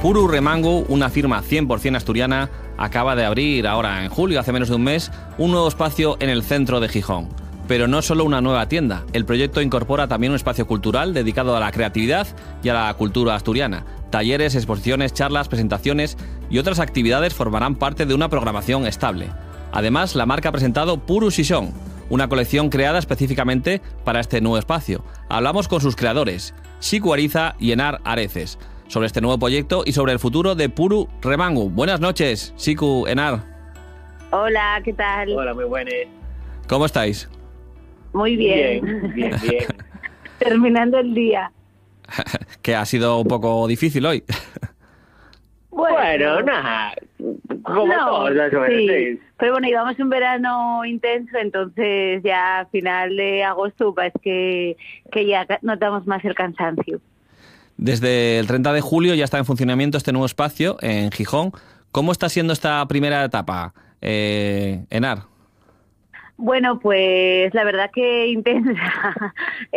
Puru Remangu, una firma 100% asturiana, acaba de abrir ahora en julio, hace menos de un mes, un nuevo espacio en el centro de Gijón. Pero no solo una nueva tienda, el proyecto incorpora también un espacio cultural dedicado a la creatividad y a la cultura asturiana. Talleres, exposiciones, charlas, presentaciones y otras actividades formarán parte de una programación estable. Además, la marca ha presentado Puru Xixón, una colección creada específicamente para este nuevo espacio. Hablamos con sus creadores, Siku Ariza y Enar Areces, sobre este nuevo proyecto y sobre el futuro de Puru Remangu. Buenas noches, Siku, Enar. Hola, ¿qué tal? Hola, muy buenas. ¿Cómo estáis? Muy bien. Bien. Terminando el día. Que ha sido un poco difícil hoy. Bueno, nada, como todos, sí. Pero bueno, llevamos un verano intenso, entonces ya a final de agosto parece que ya notamos más el cansancio. Desde el 30 de julio ya está en funcionamiento este nuevo espacio en Gijón. ¿Cómo está siendo esta primera etapa, Enar? Bueno, pues la verdad que intensa.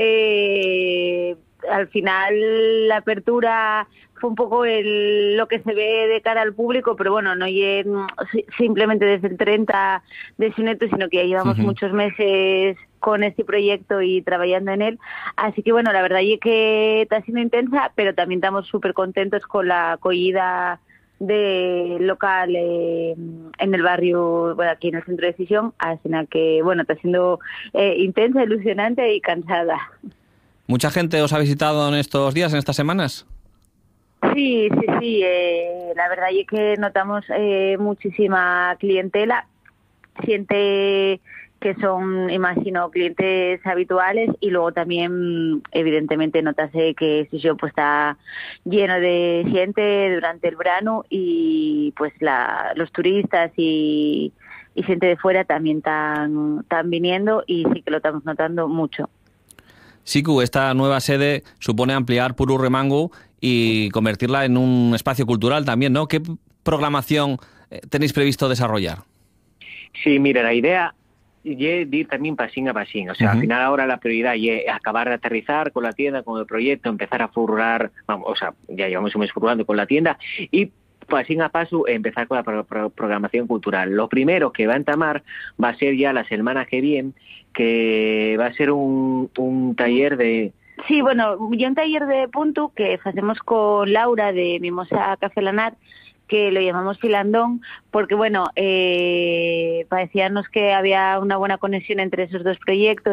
Al final la apertura fue un poco lo que se ve de cara al público, pero bueno, no simplemente desde el 30 de Xuneto, sino que ya llevamos muchos meses con este proyecto y trabajando en él. Así que bueno, la verdad es que está siendo intensa, pero también estamos súper contentos con la acogida de local en el barrio, bueno, aquí en el centro de Gijón, así que bueno, está siendo intensa, ilusionante y cansada. ¿Mucha gente os ha visitado en estos días, en estas semanas? Sí. La verdad es que notamos muchísima clientela, gente que son, imagino, clientes habituales, y luego también, evidentemente, notase que Xixón pues está lleno de gente durante el verano, y pues los turistas y gente de fuera también están viniendo, y sí que lo estamos notando mucho. Siku, esta nueva sede supone ampliar Puru Remangu y convertirla en un espacio cultural también, ¿no? ¿Qué programación tenéis previsto desarrollar? Sí, mira, la idea es ir también pasín a pasín. O sea, al final ahora la prioridad es acabar de aterrizar con la tienda, con el proyecto, empezar a furrar, ya llevamos un mes furrando con la tienda, y pasín a paso empezar con la programación cultural. Lo primero que va a entamar va a ser ya la semana que viene, que va a ser un taller de... Sí, bueno, ya un taller de punto que hacemos con Laura de Mimosa Café Lanar, que lo llamamos Filandón, porque bueno, parecíamos que había una buena conexión entre esos dos proyectos,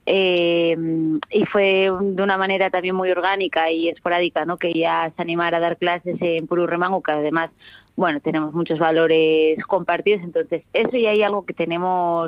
y fue de una manera también muy orgánica y esporádica, ¿no? Que ella se animara a dar clases en Puru Remangu, que además, bueno, tenemos muchos valores compartidos, entonces eso ya hay algo que tenemos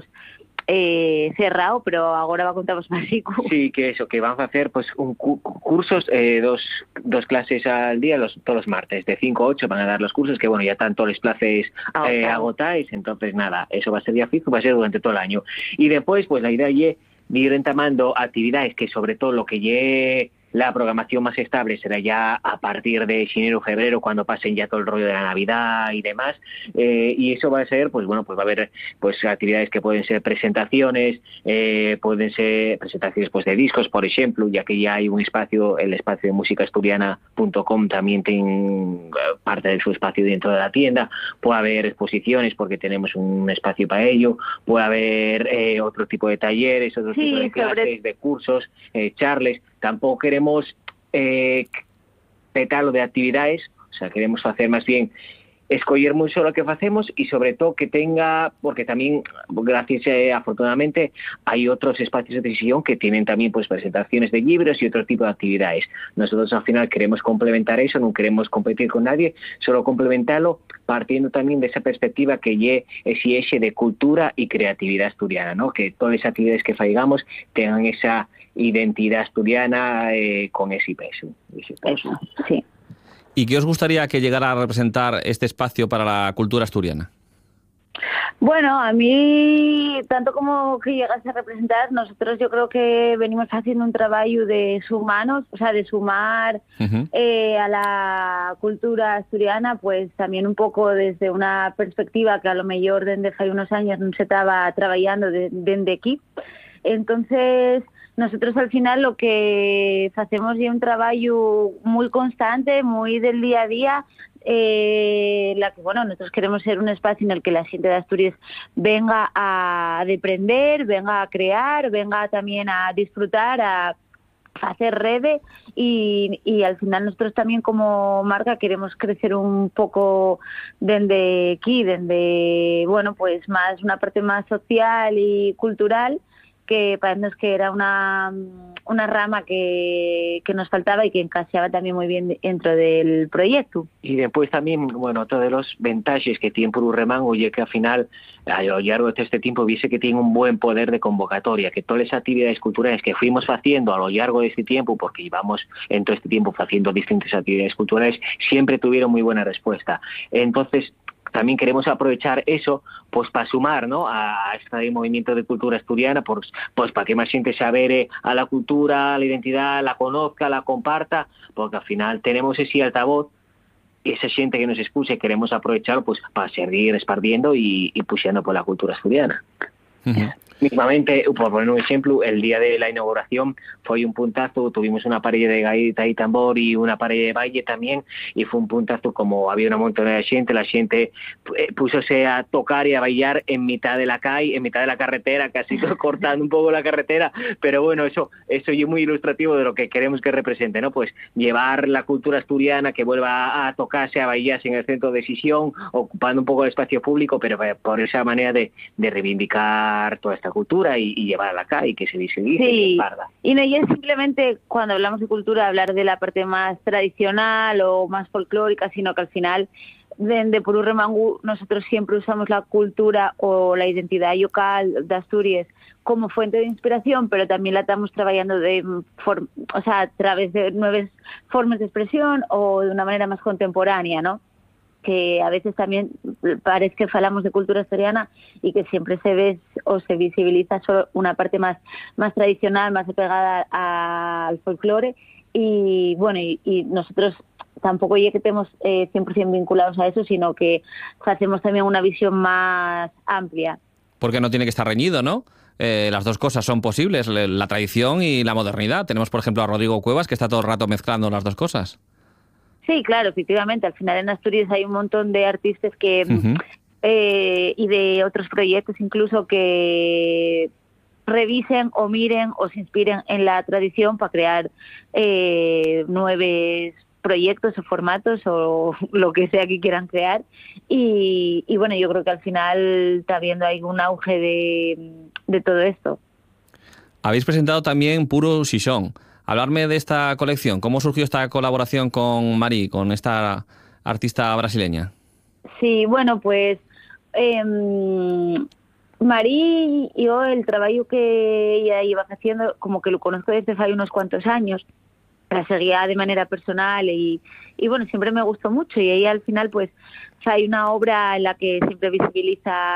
cerrado, pero ahora contamos más. Sí, que eso, que vamos a hacer pues cursos, dos clases al día, todos los martes, de 5 a 8 van a dar los cursos, que bueno, ya están todos los plazos agotáis, entonces nada, eso va a ser ya fijo, va a ser durante todo el año. Y después, pues la idea es ir entamando actividades que, sobre todo lo que lleve la programación más estable, será ya a partir de enero, febrero, cuando pasen ya todo el rollo de la Navidad y demás, y eso va a ser, pues bueno, pues va a haber pues actividades que pueden ser presentaciones, pueden ser presentaciones pues de discos, por ejemplo, ya que ya hay un espacio, el espacio de musicaasturiana.com también tiene parte de su espacio dentro de la tienda, puede haber exposiciones porque tenemos un espacio para ello, puede haber otro tipo de talleres, otro tipo de clases, de cursos, charlas. Tampoco queremos petarlo de actividades, o sea, queremos hacer más bien escoger mucho lo que hacemos, y sobre todo que tenga, porque también, gracias afortunadamente, hay otros espacios de decisión que tienen también pues presentaciones de libros y otro tipo de actividades. Nosotros al final queremos complementar eso, no queremos competir con nadie, solo complementarlo partiendo también de esa perspectiva que es eje de cultura y creatividad asturiana, ¿no? Que todas las actividades que faigamos tengan esa identidad asturiana con ese peso. Eso, sí. ¿Y qué os gustaría que llegara a representar este espacio para la cultura asturiana? Bueno, a mí, tanto como que llegase a representar, nosotros yo creo que venimos haciendo un trabajo de sumarnos, o sea, de sumar a la cultura asturiana, pues también un poco desde una perspectiva que a lo mejor desde hace unos años no se estaba trabajando desde aquí. Entonces, nosotros al final lo que hacemos es un trabajo muy constante, muy del día a día, la que, bueno, nosotros queremos ser un espacio en el que la gente de Asturias venga a aprender, venga a crear, venga también a disfrutar, a hacer redes y al final nosotros también como marca queremos crecer un poco desde aquí, desde, bueno, pues más una parte más social y cultural, que para nosotros que era una rama que nos faltaba y que encaixaba también muy bien dentro del proyecto. Y después también, bueno, otro de los ventajas que tiene Purú Remango y que al final, a lo largo de este tiempo, viese que tiene un buen poder de convocatoria, que todas las actividades culturales que fuimos haciendo a lo largo de este tiempo, porque llevamos en todo este tiempo haciendo distintas actividades culturales, siempre tuvieron muy buena respuesta. Entonces, también queremos aprovechar eso pues para sumar, ¿no?, a este movimiento de cultura asturiana, pues para que más gente se avere a la cultura, a la identidad, la conozca, la comparta, porque al final tenemos ese altavoz, esa gente que nos escucha y queremos aprovecharlo pues para seguir esparciendo y puxando por la cultura asturiana. Uh-huh. Mismamente, por poner un ejemplo, el día de la inauguración fue un puntazo, tuvimos una parella de gaita y tambor y una parella de baile también, y fue un puntazo como había una montón de gente, la gente pusose a tocar y a bailar en mitad de la calle, en mitad de la carretera, casi cortando un poco la carretera, pero bueno, eso es muy ilustrativo de lo que queremos que represente, ¿no? Pues llevar la cultura asturiana que vuelva a tocarse, a bailarse en el centro de decisión, ocupando un poco el espacio público, pero por esa manera de reivindicar toda esta cultura y llevarla acá y que se visibilice. Sí, y no es simplemente cuando hablamos de cultura hablar de la parte más tradicional o más folclórica, sino que al final de Purú Remango nosotros siempre usamos la cultura o la identidad local de Asturias como fuente de inspiración, pero también la estamos trabajando a través de nuevas formas de expresión o de una manera más contemporánea, ¿no? Que a veces también parece que hablamos de cultura asturiana y que siempre se ve o se visibiliza solo una parte más tradicional, más apegada al folclore, y bueno, y nosotros tampoco ya que estemos 100% vinculados a eso, sino que hacemos también una visión más amplia. Porque no tiene que estar reñido, ¿no? Las dos cosas son posibles, la tradición y la modernidad. Tenemos, por ejemplo, a Rodrigo Cuevas, que está todo el rato mezclando las dos cosas. Sí, claro, efectivamente. Al final en Asturias hay un montón de artistas que y de otros proyectos incluso que revisen o miren o se inspiren en la tradición para crear nuevos proyectos o formatos o lo que sea que quieran crear. Y bueno, yo creo que al final está habiendo ahí un auge de todo esto. Habéis presentado también Puro Xixón. Hablarme de esta colección. ¿Cómo surgió esta colaboración con Mari, con esta artista brasileña? Sí, bueno, pues Mari y yo, el trabajo que ella iba haciendo, como que lo conozco desde hace unos cuantos años, la seguía de manera personal y bueno, siempre me gustó mucho, y ella al final pues hay una obra en la que siempre visibiliza